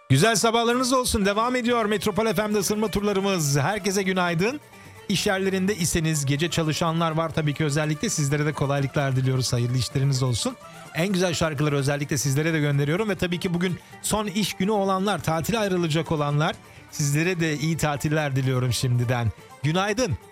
Güzel sabahlarınız olsun. Devam ediyor Metropol FM'de ısınma turlarımız. Herkese günaydın. İş yerlerinde iseniz, gece çalışanlar var tabii ki, özellikle sizlere de kolaylıklar diliyoruz. Hayırlı işleriniz olsun. En güzel şarkıları özellikle sizlere de gönderiyorum ve tabii ki bugün son iş günü olanlar, tatile ayrılacak olanlar, sizlere de iyi tatiller diliyorum şimdiden. Günaydın.